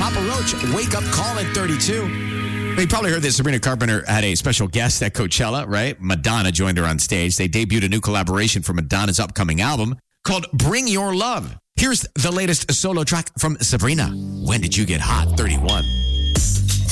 Papa Roach, Wake Up Call at 32. You probably heard that Sabrina Carpenter had a special guest at Coachella, right? Madonna joined her on stage. They debuted a new collaboration for Madonna's upcoming album called Bring Your Love. Here's the latest solo track from Sabrina. When Did You Get Hot? 31.